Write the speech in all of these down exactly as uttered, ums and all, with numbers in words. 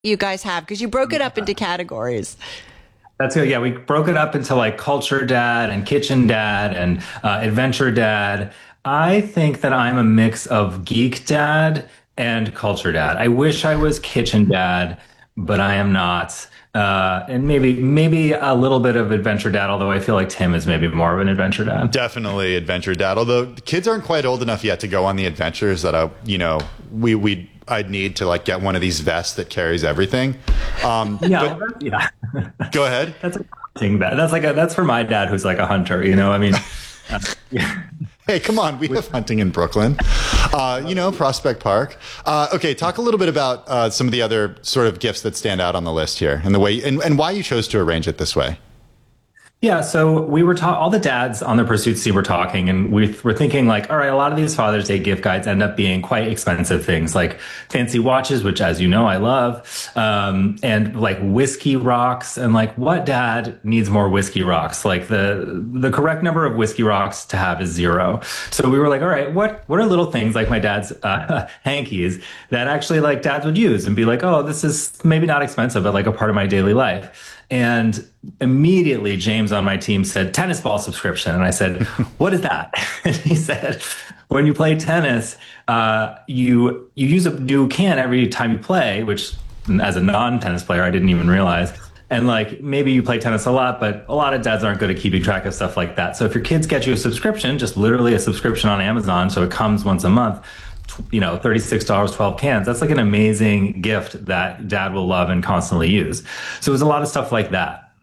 you guys have? Because you broke it up into categories. That's good. Yeah, we broke it up into like culture dad and kitchen dad and uh, adventure dad. I think that I'm a mix of geek dad and culture dad. I wish I was kitchen dad, but I am not. Uh, and maybe maybe a little bit of adventure dad, although I feel like Tim is maybe more of an adventure dad. Definitely adventure dad. Although the kids aren't quite old enough yet to go on the adventures that I, you know, we we I'd need to like get one of these vests that carries everything. Um, yeah, but, yeah. Go ahead. That's a hunting dad. That's like a, that's for my dad who's like a hunter. You know, I mean. Uh, yeah. Hey, come on. We have hunting in Brooklyn, uh, you know, Prospect Park. Uh, okay, talk a little bit about uh, some of the other sort of gifts that stand out on the list here and the way and, and why you chose to arrange it this way. Yeah, so we were talking, all the dads on the Pursuit Seat were talking, and we were thinking like, all right, a lot of these Father's Day gift guides end up being quite expensive things like fancy watches, which as you know, I love, um, and like whiskey rocks, and like what dad needs more whiskey rocks? Like the, the correct number of whiskey rocks to have is zero. So we were like, all right, what, what are little things like my dad's, uh, hankies that actually like dads would use and be like, oh, this is maybe not expensive, but like a part of my daily life. And immediately James on my team said tennis ball subscription. And I said, what is that? And he said, when you play tennis, uh, you, you use a new can every time you play, which as a non-tennis player, I didn't even realize. And like, maybe you play tennis a lot, but a lot of dads aren't good at keeping track of stuff like that. So if your kids get you a subscription, just literally a subscription on Amazon, so it comes once a month, you know, thirty-six dollars, twelve cans. That's like an amazing gift that dad will love and constantly use. So it was a lot of stuff like that.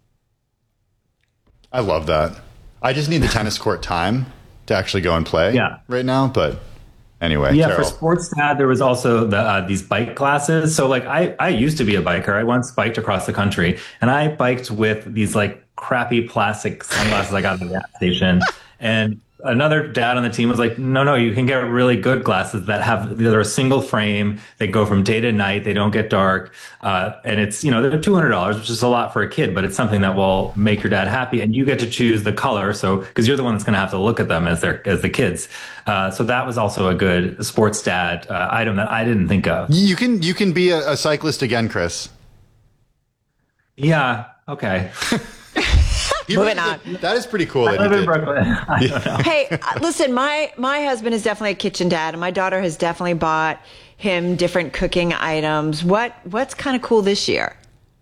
I love that. I just need the tennis court time to actually go and play yeah. right now. But anyway, yeah, Carol. For sports dad, there was also the, uh, these bike classes. So like I, I used to be a biker. I once biked across the country, and I biked with these like crappy plastic sunglasses I got at the gas station. And another dad on the team was like, no, no, you can get really good glasses that have, they're a single frame. They go from day to night. They don't get dark. Uh, and it's, you know, they're two hundred dollars, which is a lot for a kid, but it's something that will make your dad happy. And you get to choose the color. So, cause you're the one that's going to have to look at them as their, as the kids. Uh, so that was also a good sports dad uh, item that I didn't think of. You can, you can be a, a cyclist again, Chris. Yeah. Okay. Moving on. That is pretty cool. I that live you in did. Brooklyn. I don't know. Hey, uh, listen, my, my husband is definitely a kitchen dad, and my daughter has definitely bought him different cooking items. What, what's kind of cool this year?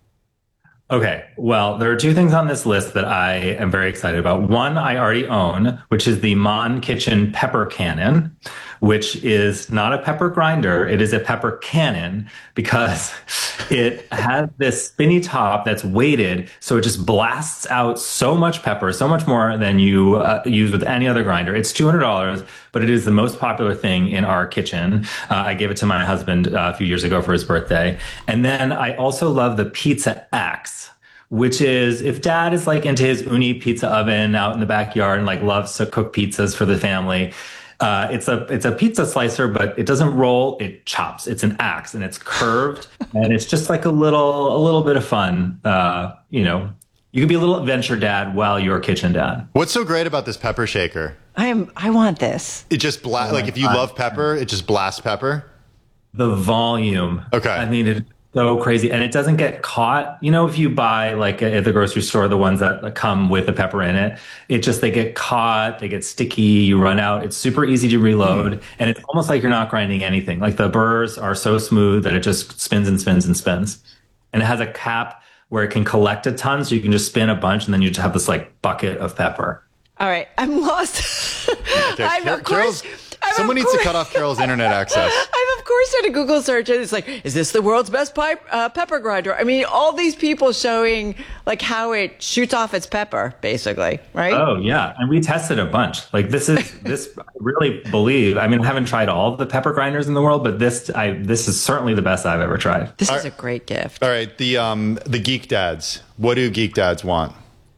Okay, well, there are two things on this list that I am very excited about. One I already own, which is the Mon Kitchen Pepper Cannon, which is not a pepper grinder. It is a pepper cannon because it has this spinny top that's weighted, so it just blasts out so much pepper, so much more than you uh, use with any other grinder. It's two hundred dollars, but it is the most popular thing in our kitchen. Uh, I gave it to my husband uh, a few years ago for his birthday. And then I also love the Pizza Axe, which is if dad is like into his Uni pizza oven out in the backyard and like loves to cook pizzas for the family. Uh, it's a it's a pizza slicer, but it doesn't roll; it chops. It's an axe, and it's curved, and it's just like a little a little bit of fun. Uh, you know, you can be a little adventure dad while you're kitchen dad. What's so great about this pepper shaker? I am. I want this. It just bla- oh like if you God. love pepper, it just blasts pepper. The volume. Okay. I mean, it's so crazy, and it doesn't get caught. You know, if you buy like at the grocery store, the ones that come with the pepper in it, it just they get caught, they get sticky, you run out. It's super easy to reload, mm. and it's almost like you're not grinding anything. Like the burrs are so smooth that it just spins and spins and spins, and it has a cap where it can collect a ton, so you can just spin a bunch, and then you just have this like bucket of pepper. All right, I'm lost. Okay. I'm, of course, I'm someone of needs course, to cut off Carol's internet access. I'm of course did a Google search, and it's like, is this the world's best pipe, uh, pepper grinder? I mean, all these people showing like how it shoots off its pepper, basically, right? Oh yeah, and we tested a bunch. Like this is this I really believe. I mean, I haven't tried all of the pepper grinders in the world, but this I this is certainly the best I've ever tried. This is a great gift. All right, the um the geek dads. What do geek dads want?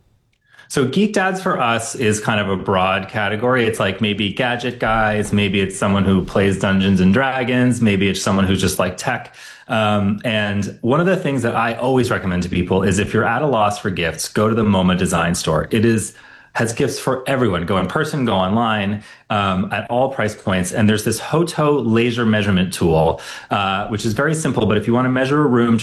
So geek dads for us is kind of a broad category. It's like maybe gadget guys, maybe it's someone who plays Dungeons and Dragons, maybe it's someone who's just like tech. Um, and one of the things that I always recommend to people is if you're at a loss for gifts, go to the MoMA Design Store. It is has gifts for everyone. Go in person, go online, um, at all price points. And there's this Hoto laser measurement tool, uh, which is very simple. But if you want to measure a room